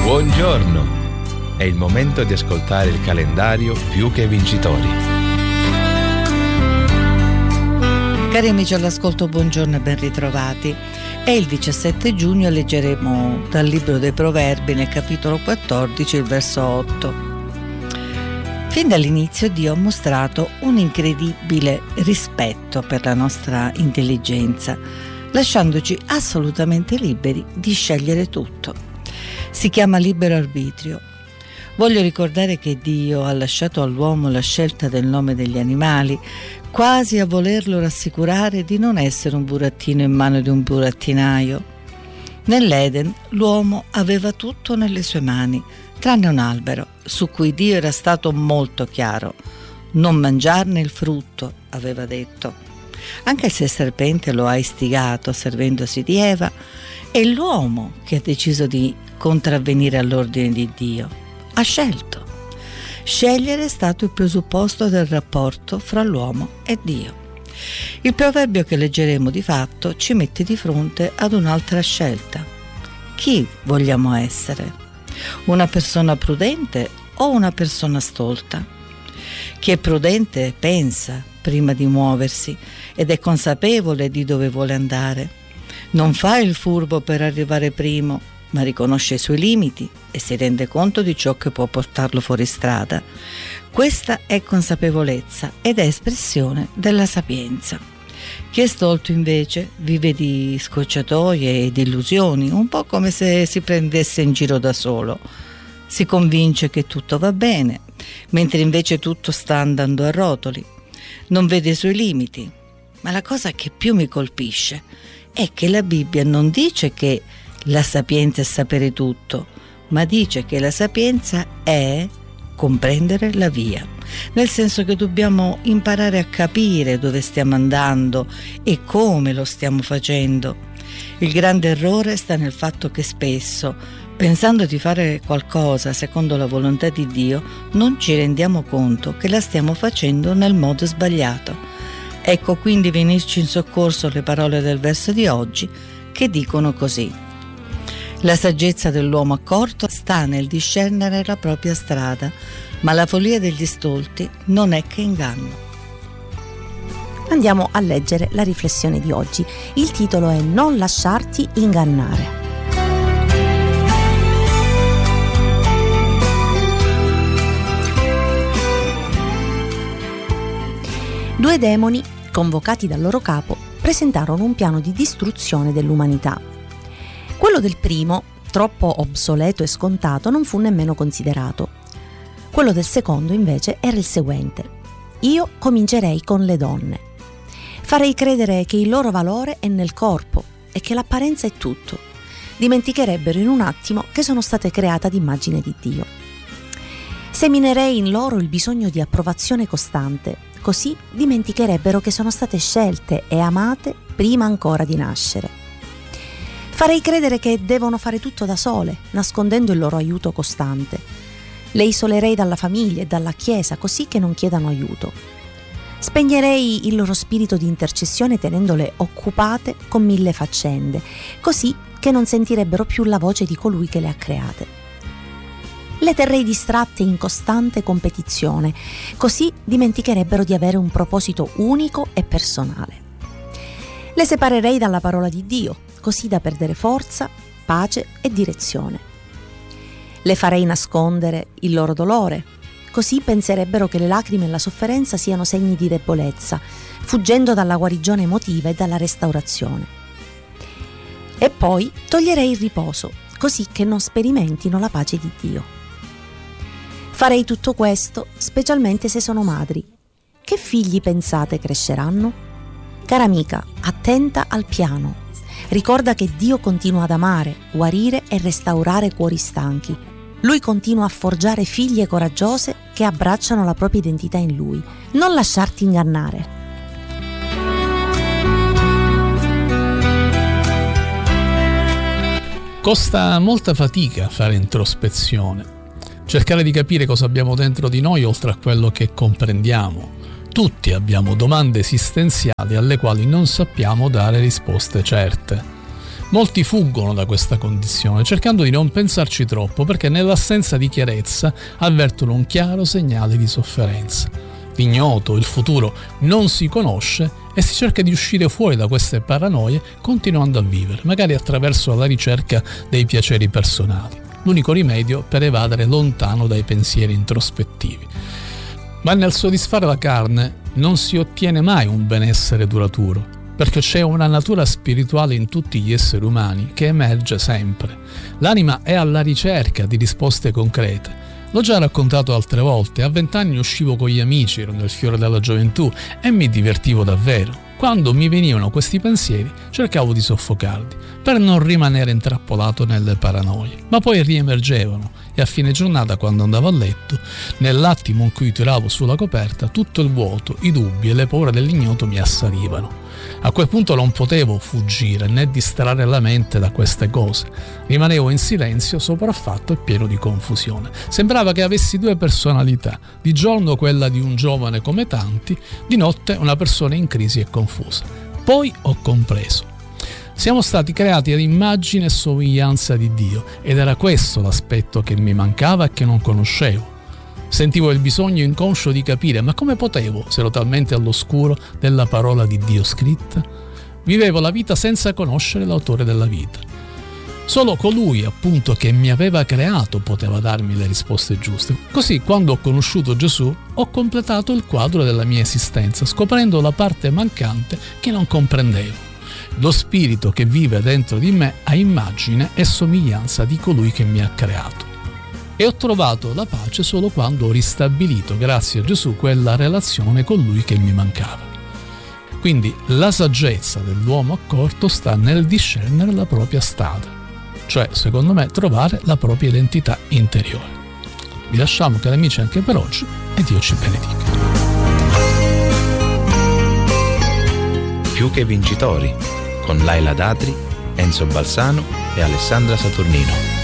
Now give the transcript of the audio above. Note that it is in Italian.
Buongiorno! È il momento di ascoltare il calendario Più che Vincitori. Cari amici all'ascolto, buongiorno e ben ritrovati. È il 17 giugno, leggeremo dal libro dei Proverbi nel capitolo 14, il verso 8. Fin dall'inizio Dio ha mostrato un incredibile rispetto per la nostra intelligenza, lasciandoci assolutamente liberi di scegliere tutto. Si chiama libero arbitrio. Voglio ricordare che Dio ha lasciato all'uomo la scelta del nome degli animali, quasi a volerlo rassicurare di non essere un burattino in mano di un burattinaio. Nell'Eden l'uomo aveva tutto nelle sue mani, tranne un albero, su cui Dio era stato molto chiaro. Non mangiarne il frutto, aveva detto. Anche se il serpente lo ha istigato servendosi di Eva, è l'uomo che ha deciso di contravvenire all'ordine di Dio. Ha scelto. Scegliere è stato il presupposto del rapporto fra l'uomo e Dio. Il proverbio che leggeremo di fatto ci mette di fronte ad un'altra scelta. Chi vogliamo essere? Una persona prudente o una persona stolta? Chi è prudente pensa prima di muoversi ed è consapevole di dove vuole andare. Non fa il furbo per arrivare primo, ma riconosce i suoi limiti e si rende conto di ciò che può portarlo fuori strada. Questa è consapevolezza ed è espressione della sapienza. Chi è stolto invece vive di scorciatoie e di illusioni, un po' come se si prendesse in giro da solo. Si convince che tutto va bene, mentre invece tutto sta andando a rotoli. Non vede i suoi limiti. Ma la cosa che più mi colpisce è che la Bibbia non dice che la sapienza è sapere tutto, ma dice che la sapienza è comprendere la via, nel senso che dobbiamo imparare a capire dove stiamo andando e come lo stiamo facendo. Il grande errore sta nel fatto che spesso, pensando di fare qualcosa secondo la volontà di Dio, non ci rendiamo conto che la stiamo facendo nel modo sbagliato. Ecco quindi venirci in soccorso le parole del verso di oggi, che dicono così: la saggezza dell'uomo accorto sta nel discernere la propria strada, ma la follia degli stolti non è che inganno. Andiamo a leggere la riflessione di oggi. Il titolo è Non lasciarti ingannare. Due demoni, convocati dal loro capo, presentarono un piano di distruzione dell'umanità. Quello del primo, troppo obsoleto e scontato, non fu nemmeno considerato. Quello del secondo, invece, era il seguente: io comincerei con le donne. Farei credere che il loro valore è nel corpo e che l'apparenza è tutto. Dimenticherebbero in un attimo che sono state create ad immagine di Dio. Seminerei in loro il bisogno di approvazione costante, così dimenticherebbero che sono state scelte e amate prima ancora di nascere. Farei credere che devono fare tutto da sole, nascondendo il loro aiuto costante. Le isolerei dalla famiglia e dalla Chiesa, così che non chiedano aiuto. Spegnerei il loro spirito di intercessione tenendole occupate con 1000 faccende, così che non sentirebbero più la voce di colui che le ha create. Le terrei distratte in costante competizione, così dimenticherebbero di avere un proposito unico e personale. Le separerei dalla parola di Dio, così da perdere forza, pace e direzione. Le farei nascondere il loro dolore, così penserebbero che le lacrime e la sofferenza siano segni di debolezza, fuggendo dalla guarigione emotiva e dalla restaurazione. E poi toglierei il riposo, così che non sperimentino la pace di Dio. Farei tutto questo specialmente se sono madri. Che figli pensate cresceranno? Cara amica, attenta al piano. Ricorda che Dio continua ad amare, guarire e restaurare cuori stanchi. Lui continua a forgiare figlie coraggiose che abbracciano la propria identità in Lui. Non lasciarti ingannare. Costa molta fatica fare introspezione, cercare di capire cosa abbiamo dentro di noi oltre a quello che comprendiamo. Tutti abbiamo domande esistenziali alle quali non sappiamo dare risposte certe. Molti fuggono da questa condizione, cercando di non pensarci troppo, perché nell'assenza di chiarezza avvertono un chiaro segnale di sofferenza. L'ignoto, il futuro, non si conosce e si cerca di uscire fuori da queste paranoie continuando a vivere, magari attraverso la ricerca dei piaceri personali. L'unico rimedio per evadere lontano dai pensieri introspettivi. Ma nel soddisfare la carne non si ottiene mai un benessere duraturo, perché c'è una natura spirituale in tutti gli esseri umani che emerge sempre. L'anima è alla ricerca di risposte concrete. L'ho già raccontato altre volte, a 20 anni uscivo con gli amici, ero nel fiore della gioventù e mi divertivo davvero. Quando mi venivano questi pensieri cercavo di soffocarli, per non rimanere intrappolato nelle paranoie, ma poi riemergevano e a fine giornata, quando andavo a letto, nell'attimo in cui tiravo sulla coperta, tutto il vuoto, i dubbi e le paure dell'ignoto mi assalivano. A quel punto non potevo fuggire né distrarre la mente da queste cose. Rimanevo in silenzio, sopraffatto e pieno di confusione. Sembrava che avessi due personalità: di giorno quella di un giovane come tanti, di notte una persona in crisi e confusa. Poi ho compreso. Siamo stati creati ad immagine e somiglianza di Dio, ed era questo l'aspetto che mi mancava e che non conoscevo. Sentivo il bisogno inconscio di capire, ma come potevo, se ero talmente all'oscuro della parola di Dio scritta? Vivevo la vita senza conoscere l'autore della vita. Solo colui, appunto, che mi aveva creato poteva darmi le risposte giuste. Così, quando ho conosciuto Gesù, ho completato il quadro della mia esistenza, scoprendo la parte mancante che non comprendevo. Lo spirito che vive dentro di me ha immagine e somiglianza di colui che mi ha creato. E ho trovato la pace solo quando ho ristabilito, grazie a Gesù, quella relazione con Lui che mi mancava. Quindi la saggezza dell'uomo accorto sta nel discernere la propria strada, cioè, secondo me, trovare la propria identità interiore. Vi lasciamo, cari amici, anche per oggi, e Dio ci benedica. Più che vincitori, con Laila Datri, Enzo Balsano e Alessandra Saturnino.